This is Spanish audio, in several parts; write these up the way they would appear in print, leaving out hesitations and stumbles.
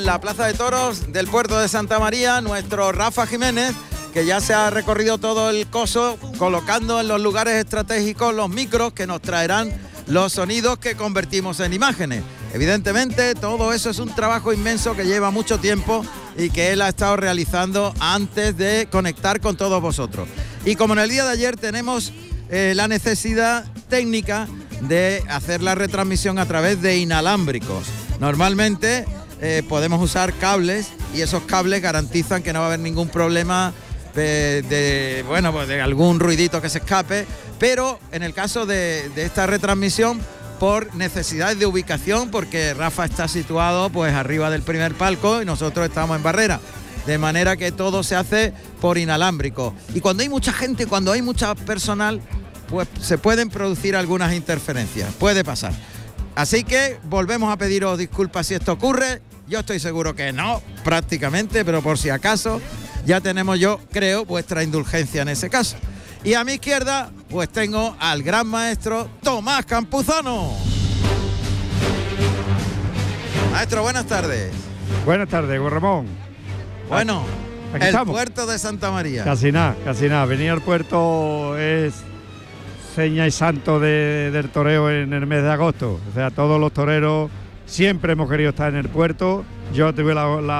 la Plaza de Toros del puerto de Santa María, nuestro Rafa Jiménez, que ya se ha recorrido todo el coso colocando en los lugares estratégicos los micros que nos traerán los sonidos que convertimos en imágenes. Evidentemente todo eso es un trabajo inmenso que lleva mucho tiempo y que él ha estado realizando antes de conectar con todos vosotros. Y como en el día de ayer tenemos la necesidad técnica de hacer la retransmisión a través de inalámbricos. Normalmente podemos usar cables y esos cables garantizan que no va a haber ningún problema de algún ruidito que se escape, pero en el caso de esta retransmisión, por necesidades de ubicación, porque Rafa está situado pues arriba del primer palco y nosotros estamos en barrera, de manera que todo se hace por inalámbrico. Y cuando hay mucha gente, cuando hay mucha personal, pues se pueden producir algunas interferencias, puede pasar. Así que volvemos a pediros disculpas si esto ocurre. Yo estoy seguro que no, prácticamente, pero por si acaso ya tenemos, yo creo, vuestra indulgencia en ese caso. Y a mi izquierda, pues tengo al gran maestro Tomás Campuzano. Maestro, buenas tardes. Buenas tardes, Ramón. Bueno, aquí el estamos. puerto de Santa María. Casi nada. Venir al puerto es seña y santo del toreo en el mes de agosto. O sea, todos los toreros siempre hemos querido estar en el puerto. Yo tuve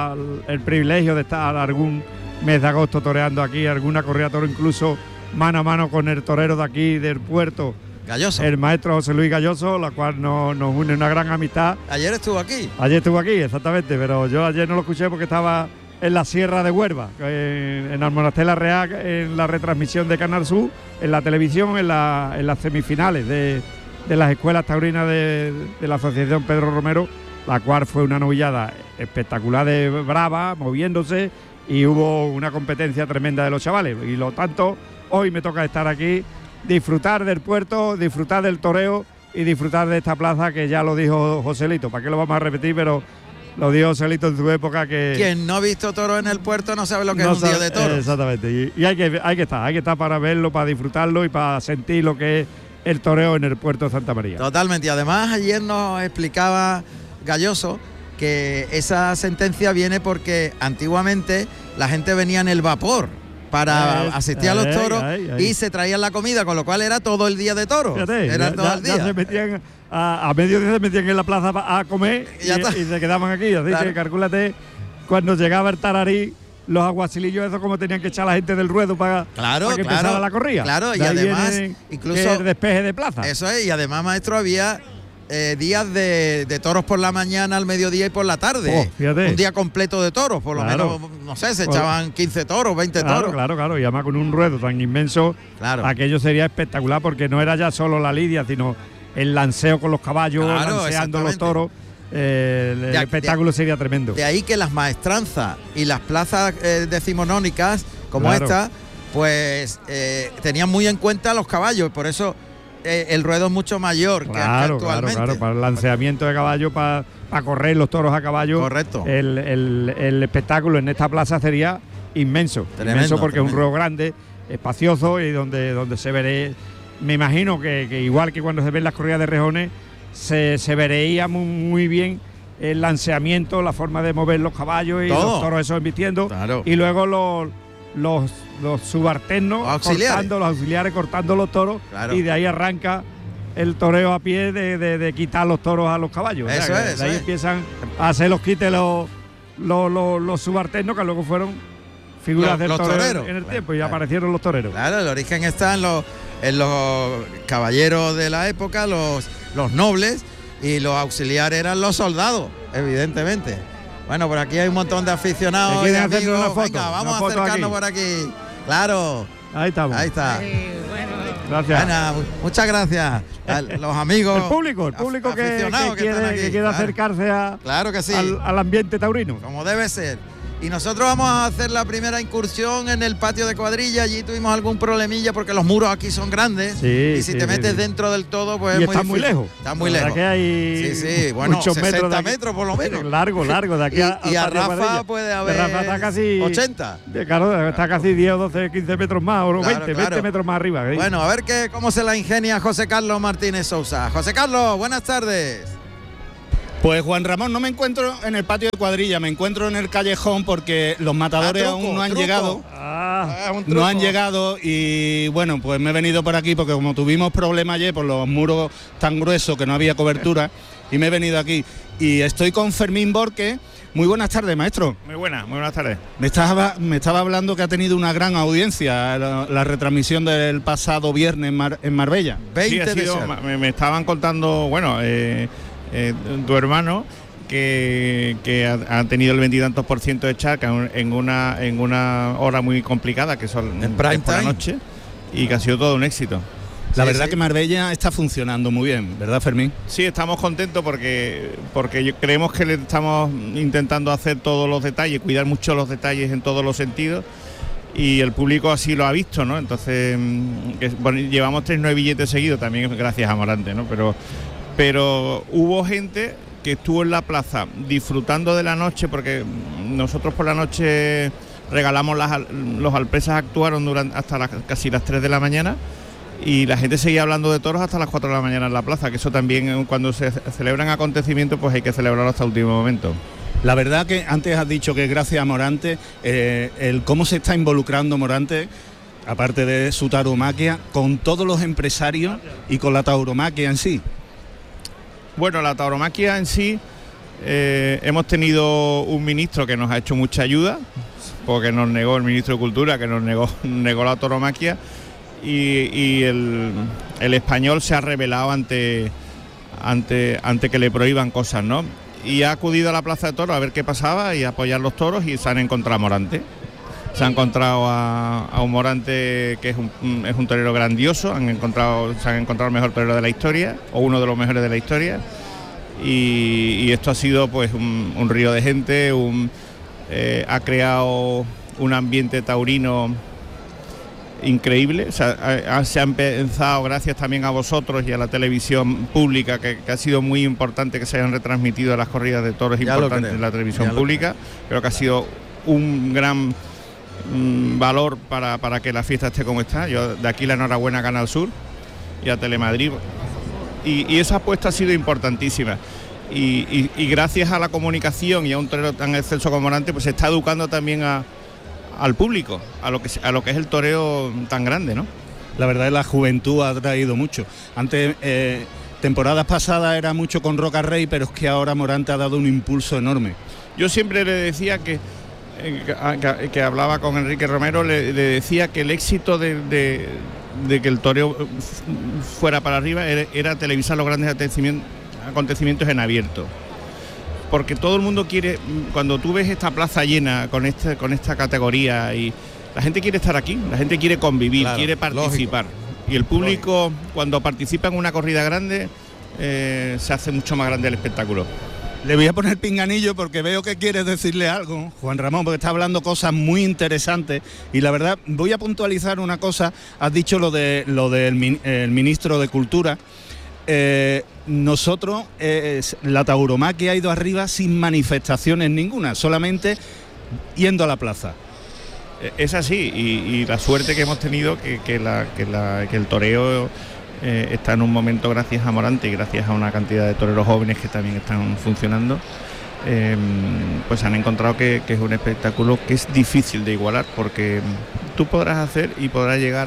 el privilegio de estar algún mes de agosto toreando aquí, alguna corrida de toro incluso mano a mano con el torero de aquí del puerto, Galloso. el maestro José Luis Galloso, la cual nos une una gran amistad. Ayer estuvo aquí. Ayer estuvo aquí, exactamente, pero yo ayer no lo escuché porque estaba en la Sierra de Huelva, en Almonacela Real, en la retransmisión de Canal Sur, en la televisión, en las semifinales de las escuelas taurinas de la Asociación Pedro Romero, la cual fue una novillada espectacular de brava, moviéndose, y hubo una competencia tremenda de los chavales. Y lo tanto, hoy me toca estar aquí, disfrutar del puerto, disfrutar del toreo y disfrutar de esta plaza, que ya lo dijo Joselito. ¿Para qué lo vamos a repetir? Pero lo dijo Joselito en su época, que quien no ha visto toro en el puerto no sabe lo que es un día de toros. Exactamente, y hay que estar para verlo, para disfrutarlo y para sentir lo que es el toreo en el puerto de Santa María. Totalmente, y además ayer nos explicaba Galloso que esa sentencia viene porque antiguamente la gente venía en el vapor para asistir a los toros y se traían la comida, con lo cual era todo el día de toros. Era todo el día. Ya se metían a mediodía, se metían en la plaza a comer y se quedaban aquí. Así que calcúlate, cuando llegaba el tararí, los aguacilillos esos como tenían que echar a la gente del ruedo para que empezara la corrida. Claro, y además incluso el despeje de plaza. Eso es, y además, maestro, había días de toros por la mañana, al mediodía y por la tarde. Un día completo de toros, por lo menos, no sé, se echaban 15 toros, 20 toros. Claro, y además con un ruedo tan inmenso, aquello sería espectacular, porque no era ya solo la lidia, sino el lanceo con los caballos, lanceando los toros. El espectáculo sería tremendo. De ahí que las maestranzas y las plazas decimonónicas como esta, pues tenían muy en cuenta los caballos, por eso el ruedo es mucho mayor que actualmente. Claro, para el lanceamiento de caballo, para correr los toros a caballo. Correcto. El espectáculo en esta plaza sería inmenso, porque es un ruedo grande, espacioso, y donde se veré. Me imagino que igual que cuando se ven las corridas de rejones, se vería muy bien el lanceamiento, la forma de mover los caballos y los toros esos embistiendo. Y luego los subalternos, los auxiliares cortando los toros, y de ahí arranca el toreo a pie de quitar los toros a los caballos. Eso es. De ahí empiezan a hacer los quites los subalternos, que luego fueron figuras del torero en el tiempo, y aparecieron los toreros. Claro, el origen está en los caballeros de la época, los nobles, y los auxiliares eran los soldados, evidentemente. Bueno, por aquí hay un montón de aficionados y de amigos. Una foto, venga, vamos a acercarnos por aquí. Claro. Ahí estamos. Ahí está. Gracias. Bueno, muchas gracias a los amigos. El público que quiere acercarse al ambiente taurino. Como debe ser. Y nosotros vamos a hacer la primera incursión en el patio de cuadrilla. Allí tuvimos algún problemilla porque los muros aquí son grandes. Y si te metes dentro del todo, pues y es muy difícil. Muy lejos. Está muy lejos. Que hay bueno, muchos 60 metros por lo menos. Largo de aquí y a Rafa puede haber Rafa está casi 80. Claro, está casi 10 o 12, 15 metros más, o 20 metros más arriba. ¿Sí? Bueno, a ver cómo se la ingenia José Carlos Martínez Sousa. José Carlos, buenas tardes. Pues Juan Ramón, no me encuentro en el patio de cuadrilla, me encuentro en el callejón porque los matadores aún no han llegado. No han llegado y bueno, pues me he venido por aquí porque como tuvimos problemas ayer por los muros tan gruesos que no había cobertura y me he venido aquí. Y estoy con Fermín Borque. Muy buenas tardes, maestro. Muy buenas tardes. Me estaba hablando que ha tenido una gran audiencia la retransmisión del pasado viernes en Marbella. Sí, me estaban contando, bueno, tu hermano que ha tenido el 20 y tantos % de charca en una hora muy complicada, que son en prime por la noche, y que ha sido todo un éxito. La verdad que Marbella está funcionando muy bien, ¿verdad, Fermín? Sí, estamos contentos porque creemos que le estamos intentando hacer todos los detalles, cuidar mucho los detalles en todos los sentidos, y el público así lo ha visto, ¿no? Entonces, llevamos 3 billetes seguidos, también gracias a Morante, ¿no? Pero hubo gente que estuvo en la plaza disfrutando de la noche, porque nosotros por la noche regalamos los alpresas, actuaron hasta casi las 3 de la mañana, y la gente seguía hablando de toros hasta las 4 de la mañana en la plaza, que eso también, cuando se celebran acontecimientos, pues hay que celebrarlo hasta el último momento. La verdad que antes has dicho que gracias a Morante, el cómo se está involucrando Morante, aparte de su tauromaquia, con todos los empresarios y con la tauromaquia en sí. Bueno, la tauromaquia en sí, hemos tenido un ministro que nos ha hecho mucha ayuda, porque nos negó el ministro de Cultura, que nos negó la tauromaquia, y el español se ha rebelado ante que le prohíban cosas, ¿no? Y ha acudido a la Plaza de Toros a ver qué pasaba y a apoyar los toros, y se han encontrado a Morante. Se ha encontrado a un Morante que es un torero grandioso, se han encontrado el mejor torero de la historia, o uno de los mejores de la historia, y esto ha sido pues un río de gente, ha creado un ambiente taurino increíble. O sea, se ha empezado, gracias también a vosotros y a la televisión pública, que ha sido muy importante que se hayan retransmitido las corridas de toros importantes en la televisión pública. Creo que ha sido un gran valor para que la fiesta esté como está. Yo de aquí la enhorabuena a Canal Sur y a Telemadrid, y esa apuesta ha sido importantísima, y gracias a la comunicación y a un torero tan excelso como Morante, pues se está educando también al público, a lo que es el toreo tan grande, ¿no? La verdad es que la juventud ha traído mucho. Antes, temporadas pasadas era mucho con Roca Rey, pero es que ahora Morante ha dado un impulso enorme. Yo siempre le decía que hablaba con Enrique Romero, le decía que el éxito de que el toreo fuera para arriba era televisar los grandes acontecimientos en abierto. Porque todo el mundo quiere, cuando tú ves esta plaza llena con esta categoría, y la gente quiere estar aquí, la gente quiere convivir, claro, quiere participar. Lógico. Y el público, lógico, cuando participa en una corrida grande, se hace mucho más grande el espectáculo. Le voy a poner pinganillo porque veo que quieres decirle algo, Juan Ramón, porque está hablando cosas muy interesantes, y la verdad voy a puntualizar una cosa. Has dicho lo del ministro de Cultura. Nosotros, la tauromaquia ha ido arriba sin manifestaciones ninguna, solamente yendo a la plaza. Es así, y la suerte que hemos tenido que el toreo está en un momento, gracias a Morante y gracias a una cantidad de toreros jóvenes que también están funcionando, pues han encontrado que es un espectáculo que es difícil de igualar, porque tú podrás hacer y podrás llegar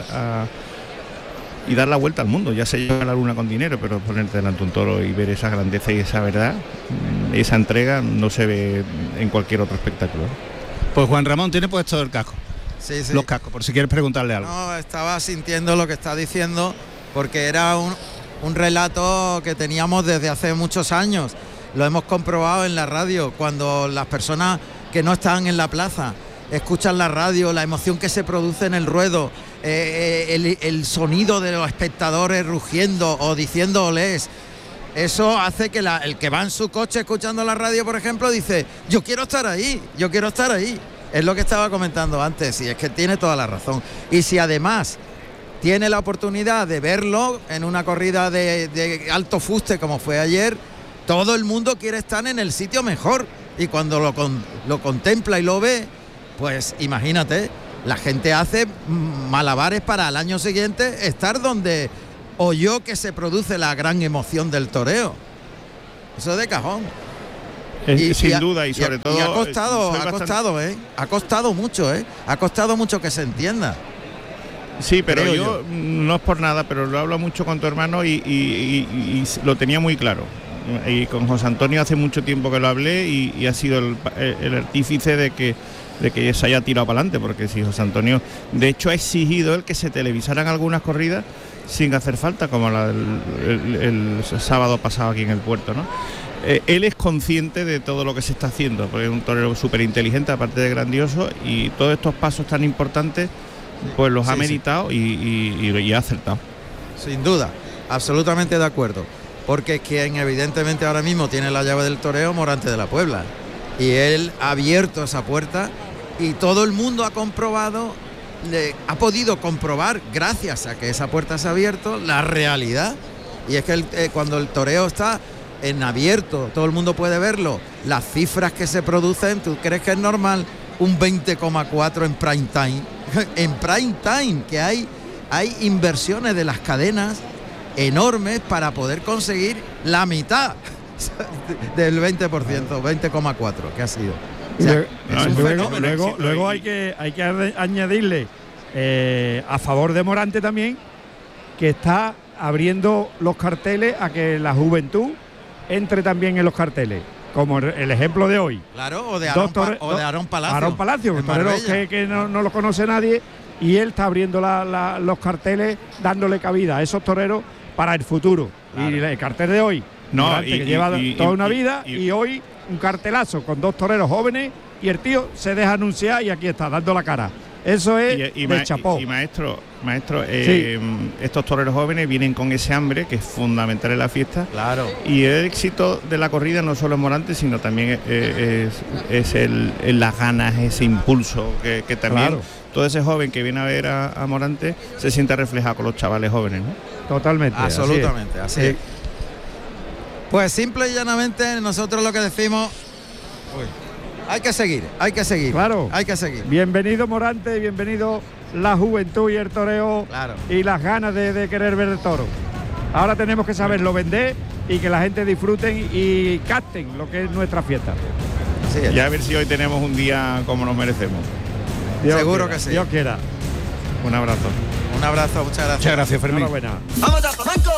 y dar la vuelta al mundo, ya se lleva a la luna con dinero, pero ponerte delante de un toro y ver esa grandeza y esa verdad, esa entrega no se ve en cualquier otro espectáculo. Pues Juan Ramón tiene puesto el casco. Sí, sí. Los cascos, por si quieres preguntarle algo. No, estaba sintiendo lo que está diciendo, porque era un relato que teníamos desde hace muchos años. Lo hemos comprobado en la radio, cuando las personas que no están en la plaza escuchan la radio, la emoción que se produce en el ruedo, el sonido de los espectadores rugiendo o diciendo olés. Eso hace que el que va en su coche escuchando la radio, por ejemplo, dice: yo quiero estar ahí, yo quiero estar ahí. Es lo que estaba comentando antes, y es que tiene toda la razón. Y si además tiene la oportunidad de verlo en una corrida de alto fuste como fue ayer, todo el mundo quiere estar en el sitio mejor, y cuando lo contempla y lo ve, pues imagínate, la gente hace malabares para el año siguiente estar donde oyó que se produce la gran emoción del toreo. Eso es de cajón. Sin duda, y sobre todo... Y ha costado mucho que se entienda. Sí, pero yo no es por nada, pero lo hablo mucho con tu hermano y lo tenía muy claro. Y con José Antonio hace mucho tiempo que lo hablé y ha sido el artífice de que se haya tirado para adelante, porque si José Antonio, de hecho, ha exigido el que se televisaran algunas corridas sin hacer falta, como el sábado pasado aquí en el puerto, ¿no? Él es consciente de todo lo que se está haciendo, porque es un torero súper inteligente, aparte de grandioso, y todos estos pasos tan importantes pues los ha meditado y ha acertado. Sin duda, absolutamente de acuerdo, porque es quien evidentemente ahora mismo tiene la llave del toreo, Morante de la Puebla, y él ha abierto esa puerta y todo el mundo ha podido comprobar, gracias a que esa puerta se ha abierto, la realidad. Y es que cuando el toreo está en abierto, todo el mundo puede verlo, las cifras que se producen, ¿tú crees que es normal un 20,4 en prime time? En prime time, que hay inversiones de las cadenas enormes para poder conseguir la mitad del 20%, 20,4 que ha sido. O sea, luego hay que añadirle a favor de Morante también, que está abriendo los carteles a que la juventud entre también en los carteles, como el ejemplo de hoy. Claro, o de Aarón Palacio. Aarón Palacio, un torero que no lo conoce nadie, y él está abriendo los carteles, dándole cabida a esos toreros para el futuro. Claro. Y el cartel de hoy, que lleva toda una vida, y hoy un cartelazo con dos toreros jóvenes, y el tío se deja anunciar y aquí está, dando la cara. Eso es de chapó. Y maestro, estos toreros jóvenes vienen con ese hambre que es fundamental en la fiesta. Claro. Y el éxito de la corrida no solo es Morante, sino también es las ganas, ese impulso que también... Claro. Todo ese joven que viene a ver a Morante se siente reflejado con los chavales jóvenes, ¿no? Totalmente. Absolutamente, así es. Pues simple y llanamente nosotros lo que decimos... Hay que seguir. Claro. Hay que seguir. Bienvenido Morante, bienvenido la juventud y el toreo, claro, y las ganas de querer ver el toro. Ahora tenemos que saberlo vender y que la gente disfruten y capten lo que es nuestra fiesta. Sí, ya a ver si hoy tenemos un día como nos merecemos. Seguro que sí. Dios quiera. Un abrazo. Un abrazo, muchas gracias. Muchas gracias, Fermín. Enhorabuena. ¡Vamos a Flamenco!